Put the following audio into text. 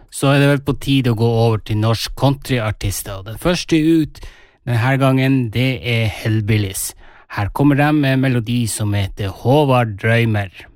Så det vel på tide å gå over til norsk countryartister. Den første ut denne gangen, det Hellbillies. Her kommer de med en melodi som heter Håvard Drøymer.